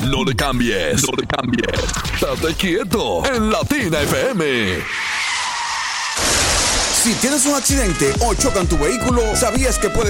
No le cambies. No le cambies. Estate quieto en Latina FM. Si tienes un accidente o chocan tu vehículo, ¿sabías que puedes